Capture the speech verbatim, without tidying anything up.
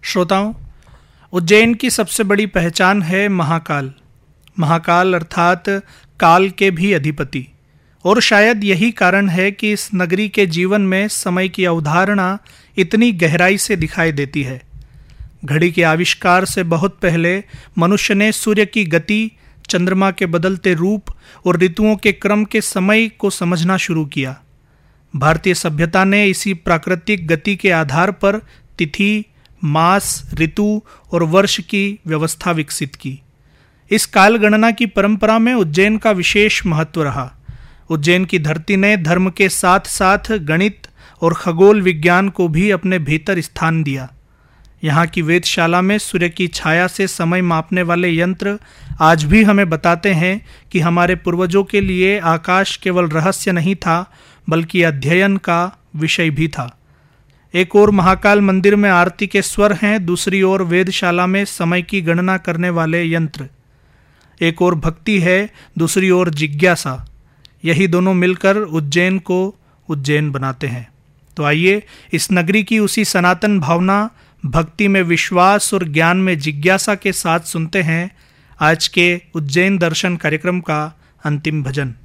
श्रोताओं, उज्जैन की सबसे बड़ी पहचान है महाकाल। महाकाल अर्थात काल के भी अधिपति। और शायद यही कारण है कि इस नगरी के जीवन में समय की अवधारणा इतनी गहराई से दिखाई देती है। घड़ी के आविष्कार से बहुत पहले मनुष्य ने सूर्य की गति, चंद्रमा के बदलते रूप और ऋतुओं के क्रम के समय को समझना शुरू किया। भारतीय सभ्यता ने इसी प्राकृतिक गति के आधार पर तिथि, मास, ऋतु और वर्ष की व्यवस्था विकसित की। इस काल गणना की परंपरा में उज्जैन का विशेष महत्व रहा। उज्जैन की धरती ने धर्म के साथ साथ गणित और खगोल विज्ञान को भी अपने भीतर स्थान दिया। यहाँ की वेधशाला में सूर्य की छाया से समय मापने वाले यंत्र आज भी हमें बताते हैं कि हमारे पूर्वजों के लिए आकाश केवल रहस्य नहीं था, बल्कि अध्ययन का विषय भी था। एक ओर महाकाल मंदिर में आरती के स्वर हैं, दूसरी ओर वेधशाला में समय की गणना करने वाले यंत्र। एक ओर भक्ति है, दूसरी ओर जिज्ञासा। यही दोनों मिलकर उज्जैन को उज्जैन बनाते हैं। तो आइए इस नगरी की उसी सनातन भावना, भक्ति में विश्वास और ज्ञान में जिज्ञासा के साथ सुनते हैं आज के उज्जैन दर्शन कार्यक्रम का अंतिम भजन।